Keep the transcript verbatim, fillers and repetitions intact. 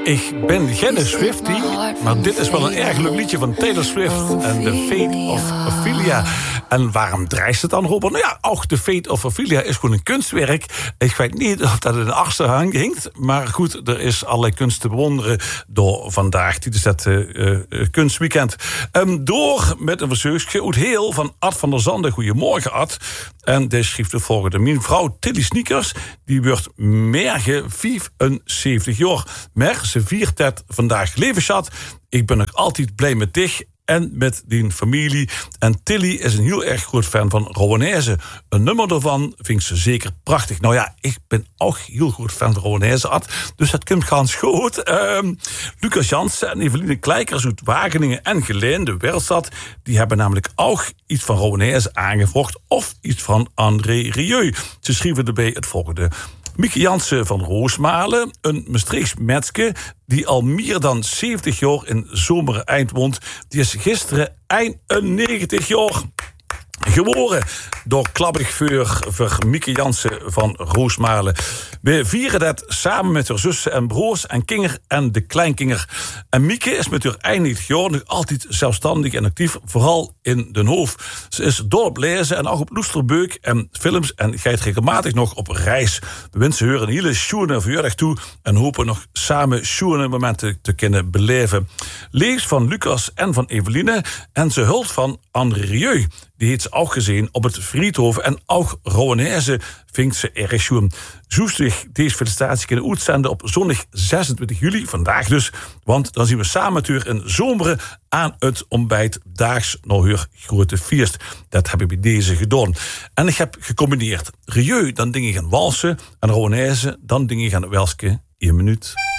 Ik ben geen Swiftie, maar dit is wel een erg leuk liedje van Taylor Swift en The Fate of Ophelia. En waarom dreigt het dan, Robert? Nou ja, ook The Fate of Ophelia is gewoon een kunstwerk. Ik weet niet of dat in de achterhang hinkt, maar goed, er is allerlei kunst te bewonderen door vandaag. Dit is dat uh, uh, kunstweekend. Um, door met een verzoekje uit heel van Ad van der Zanden. Goedemorgen, Ad. En deze schreef de volgende. Mijn vrouw Tilly Sneakers, die wordt morgen vijfenzeventig jaar. Maar ze viert het vandaag levensschat. Ik ben ook altijd blij met dich en met die familie. En Tilly is een heel erg groot fan van Rowanese. Een nummer daarvan vind ze zeker prachtig. Nou ja, ik ben ook heel groot fan van Rowanese, Ad. Dus dat komt gaan goed. Um, Lucas Jansen en Eveline Kleikers uit Wageningen en Geleen, de Wereldstad, die hebben namelijk ook iets van Rowanese aangevraagd of iets van André Rieu. Ze schreven erbij het volgende. Mieke Jansen van Roosmalen, een Maastrichts metske die al meer dan zeventig jaar in Zomeren Eind woont. Die is gisteren eenennegentig jaar geboren. Door klappig voor, voor Mieke Jansen van Roosmalen. We vieren dat samen met haar zussen en broers en Kinger en de kleinkinger. En Mieke is met haar eenennegentig jaar nog altijd zelfstandig en actief, vooral in Den Hoofd. Ze is dol op lezen en ook op Loesterbeuk en films en gaat regelmatig nog op reis. We wensen haar een hele schoene verjaardag toe en hopen nog samen schoene momenten te kunnen beleven. Lees van Lucas en van Eveline en ze hult van André Rieu. Die heeft ze ook gezien op het Friedhof en ook Rowanese vindt ze erg schoon. Zoest zich deze felicitatie kunnen uitzenden op zondag zesentwintig juli, vandaag dus. Want dan zien we samen natuurlijk in Zomeren aan het ontbijt daags naar haar grote feest. Dat heb ik bij deze gedaan. En ik heb gecombineerd Rieu, dan dingen gaan walsen en Rowanese, dan dingen gaan welske in een minuut.